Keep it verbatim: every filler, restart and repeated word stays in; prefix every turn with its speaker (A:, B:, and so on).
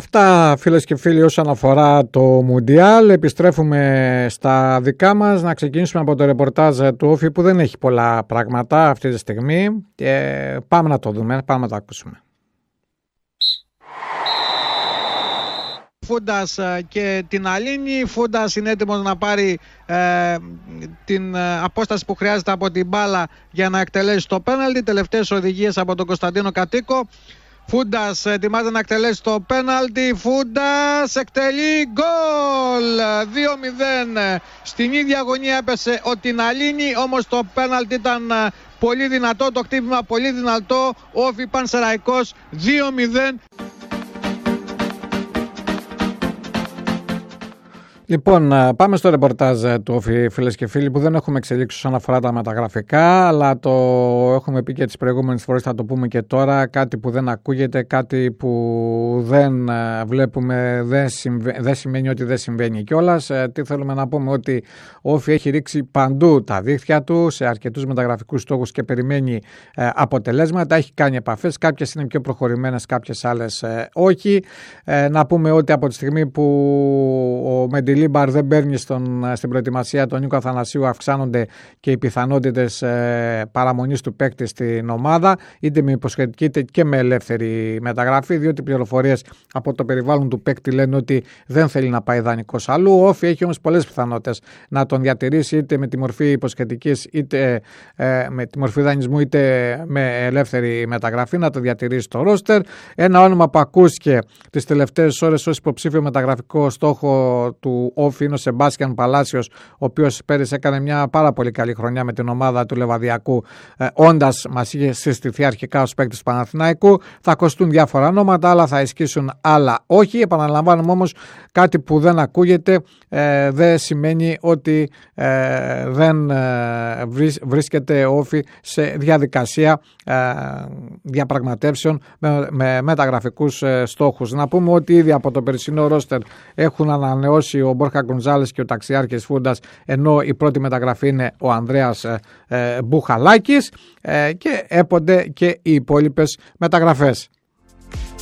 A: Αυτά, φίλες και φίλοι, όσον αφορά το Μουντιάλ. Επιστρέφουμε στα δικά μας. Να ξεκινήσουμε από το ρεπορτάζ του Όφη, που δεν έχει πολλά πράγματα αυτή τη στιγμή. Ε, πάμε να το δούμε, πάμε να το ακούσουμε.
B: Φούντας και την Αλίνη. Φούντας είναι έτοιμος να πάρει ε, την απόσταση που χρειάζεται από την μπάλα για να εκτελέσει το πέναλτι. Τελευταίες οδηγίες από τον Κωνσταντίνο Κατοίκο. Φούντας ετοιμάζεται να εκτελέσει το πέναλτι. Φούντας εκτελεί γκολ. δύο μηδέν. Στην ίδια αγωνία έπεσε ο Τιναλίνη, όμως το πέναλτι ήταν πολύ δυνατό, το χτύπημα πολύ δυνατό. Όφι Πανσεραϊκός δύο μηδέν.
A: Λοιπόν, πάμε στο ρεπορτάζ του Όφη, φίλες και φίλοι, που δεν έχουμε εξελίξει όσον αφορά τα μεταγραφικά, αλλά το έχουμε πει και τις προηγούμενες φορές, θα το πούμε και τώρα. Κάτι που δεν ακούγεται, κάτι που δεν βλέπουμε, δεν, συμβα... δεν σημαίνει ότι δεν συμβαίνει κιόλας. Τι θέλουμε να πούμε? Ότι ο Όφη έχει ρίξει παντού τα δίχτυα του σε αρκετούς μεταγραφικούς στόχους και περιμένει ε, αποτελέσματα. Έχει κάνει επαφές, κάποιες είναι πιο προχωρημένες, κάποιες άλλες ε, όχι. Ε, να πούμε ότι από τη στιγμή που ο Μεντιλίμπαρ δεν παίρνει στον, στην προετοιμασία τον Νίκο Αθανασίου, αυξάνονται και οι πιθανότητες ε, παραμονής του παίκτη στην ομάδα, είτε με υποσχετική είτε και με ελεύθερη μεταγραφή, διότι οι πληροφορίες από το περιβάλλον του παίκτη λένε ότι δεν θέλει να πάει δανεικός αλλού. Ο Όφη έχει όμως πολλές πιθανότητες να τον διατηρήσει, είτε με τη μορφή υποσχετικής, είτε ε, με τη μορφή δανεισμού, είτε με ελεύθερη μεταγραφή, να το διατηρήσει στο ρόστερ. Ένα όνομα που ακούστηκε τις τελευταίες ώρες ως υποψήφιο μεταγραφικό στόχο του Όφη είναι ο Σεμπάστιαν Παλάσιος, ο οποίος πέρυσι έκανε μια πάρα πολύ καλή χρονιά με την ομάδα του Λεβαδιακού, ε, όντας μας είχε συστηθεί αρχικά ως παίκτης Παναθηναϊκού. Θα κοστούν διάφορα ονόματα, άλλα θα ισχύσουν, άλλα όχι. Επαναλαμβάνουμε όμως, κάτι που δεν ακούγεται ε, δεν σημαίνει ότι ε, δεν ε, βρίσκεται ο Όφη σε διαδικασία ε, διαπραγματεύσεων με, με μεταγραφικούς ε, στόχους. Να πούμε ότι ήδη από το περσινό ρόστερ έχουν ανανεώσει ο Μπόρχα Γκονζάλες και ο Ταξιάρχης Φούντας, ενώ η πρώτη μεταγραφή είναι ο Ανδρέας ε, ε, Μπουχαλάκης, ε, και έπονται και οι υπόλοιπες μεταγραφές.